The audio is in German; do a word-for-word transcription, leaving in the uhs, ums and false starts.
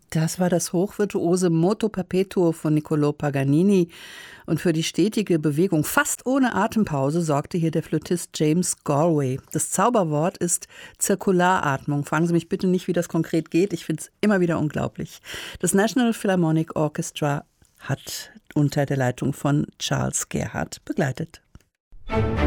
Das war das hochvirtuose Moto Perpetuo von Niccolò Paganini. Und für die stetige Bewegung fast ohne Atempause sorgte hier der Flötist James Galway. Das Zauberwort ist Zirkularatmung. Fragen Sie mich bitte nicht, wie das konkret geht. Ich finde es immer wieder unglaublich. Das National Philharmonic Orchestra hat unter der Leitung von Charles Gerhardt begleitet.